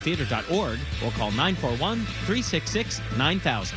theatre.org or call 941-366-9000.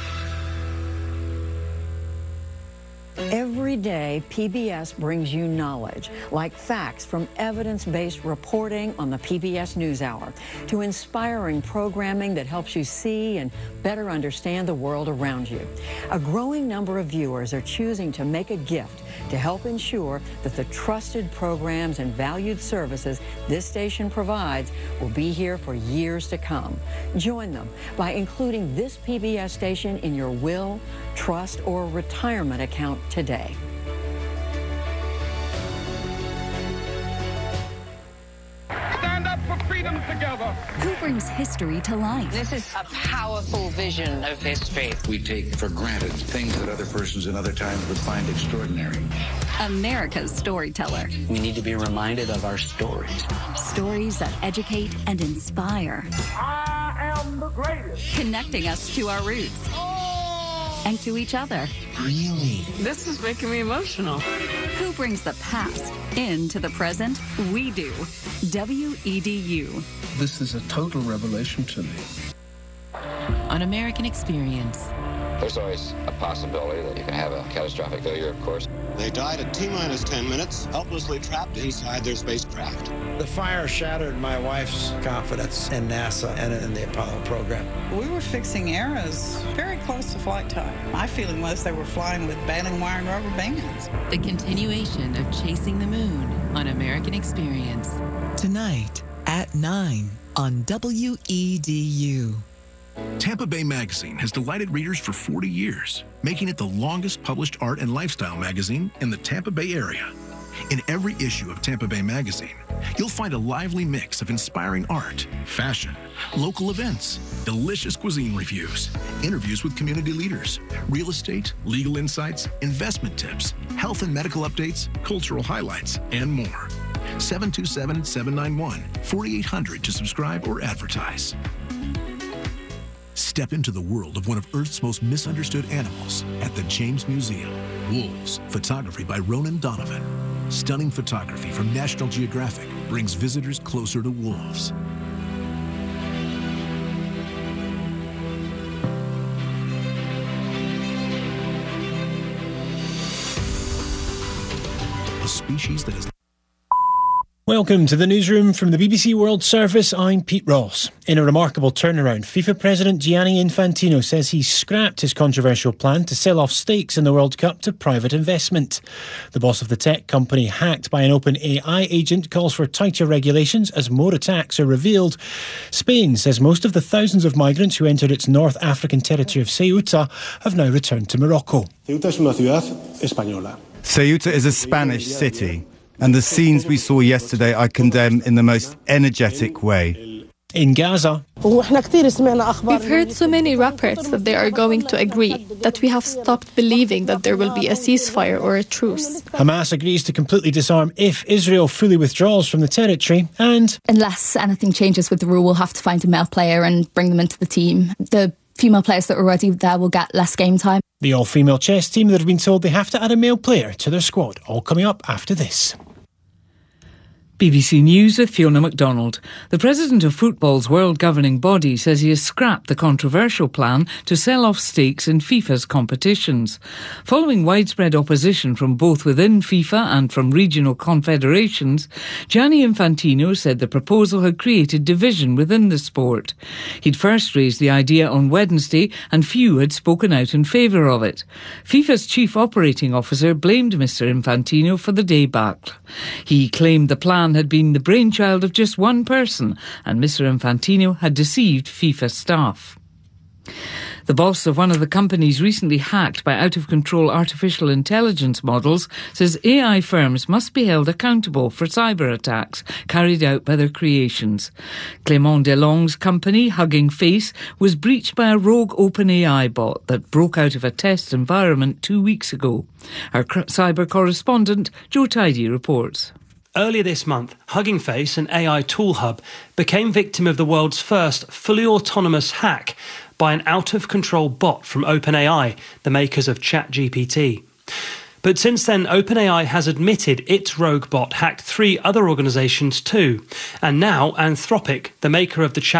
Every day, PBS brings you knowledge, like facts from evidence-based reporting on the PBS NewsHour, to inspiring programming that helps you see and better understand the world around you. A growing number of viewers are choosing to make a gift to help ensure that the trusted programs and valued services this station provides will be here for years to come. Join them by including this PBS station in your will, trust, or retirement account today. Stand up for freedom together. Who brings history to life? This is a powerful vision of history. We take for granted things that other persons in other times would find extraordinary. America's storyteller. We need to be reminded of our stories. Stories that educate and inspire. I am the greatest. Connecting us to our roots. And to each other. Really? This is making me emotional. Who brings the past into the present? We do. WEDU. This is a total revelation to me. On American Experience. There's always a possibility that you can have a catastrophic failure, of course. They died at T-minus 10 minutes, helplessly trapped inside their spacecraft. The fire shattered my wife's confidence in NASA and in the Apollo program. We were fixing arrows very close to flight time. My feeling was they were flying with baling wire and rubber bands. The continuation of Chasing the Moon on American Experience. Tonight at 9 on WEDU. Tampa Bay Magazine has delighted readers for 40 years, making it the longest published art and lifestyle magazine in the Tampa Bay area. In every issue of Tampa Bay Magazine, you'll find a lively mix of inspiring art, fashion, local events, delicious cuisine reviews, interviews with community leaders, real estate, legal insights, investment tips, health and medical updates, cultural highlights, and more. 727-791-4800 to subscribe or advertise. Step into the world of one of Earth's most misunderstood animals at the James Museum. Wolves, photography by Ronan Donovan. Stunning photography from National Geographic brings visitors closer to wolves. A species that is... Welcome to the newsroom from the BBC World Service. I'm Pete Ross. In a remarkable turnaround, FIFA President Gianni Infantino says he's scrapped his controversial plan to sell off stakes in the World Cup to private investment. The boss of the tech company hacked by an open AI agent calls for tighter regulations as more attacks are revealed. Spain says most of the thousands of migrants who entered its North African territory of Ceuta have now returned to Morocco. Ceuta es una ciudad española. Ceuta is a Spanish city. And the scenes we saw yesterday I condemn in the most energetic way. In Gaza, we've heard so many reports that they are going to agree, that we have stopped believing that there will be a ceasefire or a truce. Hamas agrees to completely disarm if Israel fully withdraws from the territory, and unless anything changes with the rule, we'll have to find a male player and bring them into the team. The female players that are already there will get less game time. The all-female chess team that have been told they have to add a male player to their squad, all coming up after this. BBC News with Fiona MacDonald. The president of football's world governing body says he has scrapped the controversial plan to sell off stakes in FIFA's competitions. Following widespread opposition from both within FIFA and from regional confederations, Gianni Infantino said the proposal had created division within the sport. He'd first raised the idea on Wednesday and few had spoken out in favour of it. FIFA's chief operating officer blamed Mr Infantino for the debacle. He claimed the plan had been the brainchild of just one person and Mr Infantino had deceived FIFA staff. The boss of one of the companies recently hacked by out-of-control artificial intelligence models says AI firms must be held accountable for cyber attacks carried out by their creations. Clément Delong's company, Hugging Face, was breached by a rogue OpenAI bot that broke out of a test environment 2 weeks ago. Our cyber correspondent, Joe Tidy, reports. Earlier this month, Hugging Face, an AI tool hub, became victim of the world's first fully autonomous hack by an out-of-control bot from OpenAI, the makers of ChatGPT. But since then, OpenAI has admitted its rogue bot hacked 3 other organisations too. And now Anthropic, the maker of the